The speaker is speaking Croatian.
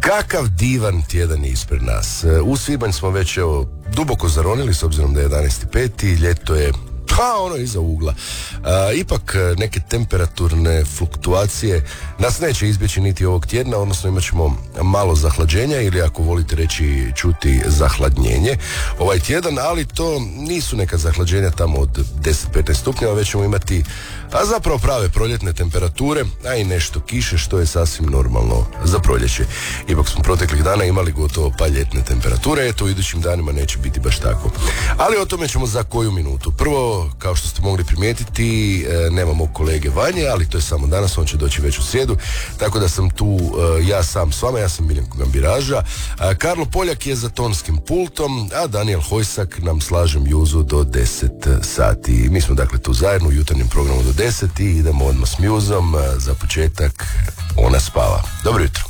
Kakav divan tjedan je ispred nas. U svibanj smo već duboko zaronili s obzirom da je 11.5. Ljeto je iza ugla. Ipak neke temperaturne fluktuacije nas neće izbjeći niti ovog tjedna, odnosno imat ćemo malo zahlađenja ili ako volite reći čuti zahladnjenje ovaj tjedan, ali to nisu neka zahlađenja tamo od 10-15 stupnjeva, već ćemo imati zapravo prave proljetne temperature, a i nešto kiše što je sasvim normalno za proljeće. Ipak smo proteklih dana imali gotovo pa ljetne temperature, eto u idućim danima neće biti baš tako. Ali o tome ćemo za koju minutu. Prvo, kao što ste mogli primijetiti, nemamo kolege Vanje, ali to je samo danas, on će doći već u srijedu, tako da sam tu ja sam s vama, ja sam Miljenko Gambiraža, Karlo Poljak je za tonskim pultom, a Daniel Hojsak nam slaže mjuzu do 10 sati. Mi smo dakle tu zajedno u jutarnjem programu do 10 i idemo odmah s mjuzom. Za početak Ona spava. Dobro jutro.